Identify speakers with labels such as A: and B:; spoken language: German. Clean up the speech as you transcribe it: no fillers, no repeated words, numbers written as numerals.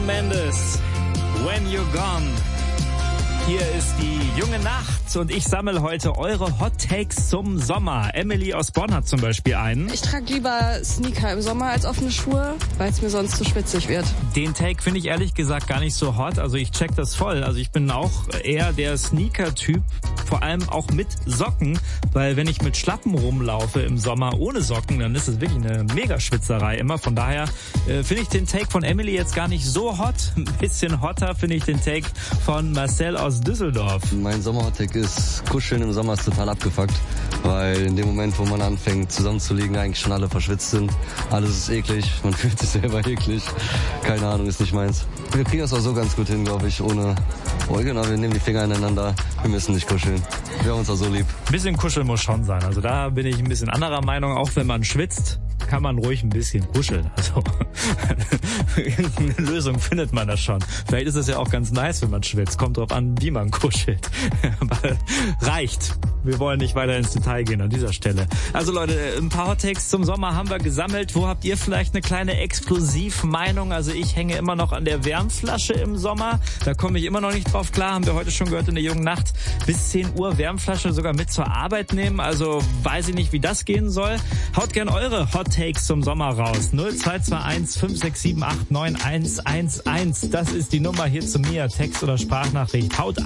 A: Shawn Mendes, When You're Gone. Hier ist die junge Nacht und ich sammle heute eure Hot Takes zum Sommer. Emily aus Bonn hat zum Beispiel einen.
B: Ich trage lieber Sneaker im Sommer als offene Schuhe, weil es mir sonst zu schwitzig wird.
A: Den Take finde ich ehrlich gesagt gar nicht so hot. Also ich check das voll. Also ich bin auch eher der Sneaker-Typ, vor allem auch mit Socken, weil wenn ich mit Schlappen rumlaufe im Sommer ohne Socken, dann ist es wirklich eine Mega-Schwitzerei immer. Von daher finde ich den Take von Emily jetzt gar nicht so hot. Ein bisschen hotter finde ich den Take von Marcel aus Düsseldorf.
C: Mein Sommer-Hot-Take ist, Kuscheln im Sommer ist total abgefuckt, weil in dem Moment, wo man anfängt zusammenzulegen, eigentlich schon alle verschwitzt sind. Alles ist eklig, man fühlt sich selber eklig. Keine Ahnung, ist nicht meins. Wir kriegen das auch so ganz gut hin, glaube ich, ohne genau, wir nehmen die Finger ineinander, wir müssen nicht kuscheln. Wir haben uns auch so lieb.
A: Ein bisschen Kuscheln muss schon sein. Also da bin ich ein bisschen anderer Meinung. Auch wenn man schwitzt, kann man ruhig ein bisschen kuscheln. Also irgendeine Lösung findet man da schon. Vielleicht ist es ja auch ganz nice, wenn man schwitzt. Kommt drauf an, wie man kuschelt. Aber reicht. Wir wollen nicht weiter ins Detail gehen an dieser Stelle. Also Leute, ein paar Hot Takes zum Sommer haben wir gesammelt. Wo habt ihr vielleicht eine kleine Exklusivmeinung? Also ich hänge immer noch an der Wärmflasche im Sommer. Da komme ich immer noch nicht drauf klar. Haben wir heute schon gehört in der jungen Nacht. Bis 10 Uhr Wärmflasche sogar mit zur Arbeit nehmen. Also weiß ich nicht, wie das gehen soll. Haut gern eure Hot Takes zum Sommer raus. 0221 5678 9111. Das ist die Nummer hier zu mir. Text oder Sprachnachricht. Haut